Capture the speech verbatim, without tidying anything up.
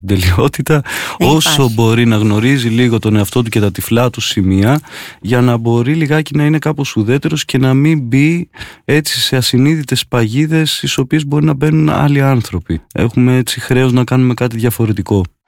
τελειότητα, Δεν όσο υπάρχει. μπορεί να γνωρίζει λίγο τον εαυτό του και τα τυφλά του σημεία, για να μπορεί λιγάκι να είναι κάπως ουδέτερος και να μην μπει έτσι σε ασυνείδητες παγίδες στις οποίες μπορεί να μπαίνουν άλλοι άνθρωποι. Έχουμε έτσι χρέος να κάνουμε κάτι διαφορετικό.